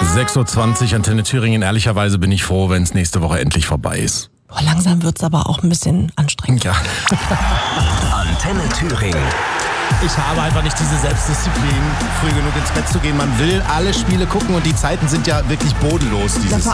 6.20 Uhr, Antenne Thüringen. Ehrlicherweise bin ich froh, wenn es nächste Woche endlich vorbei ist. Boah, langsam wird's aber auch ein bisschen anstrengend. Ja. Antenne Thüringen. Ich habe einfach nicht diese Selbstdisziplin, früh genug ins Bett zu gehen. Man will alle Spiele gucken und die Zeiten sind ja wirklich bodenlos dieses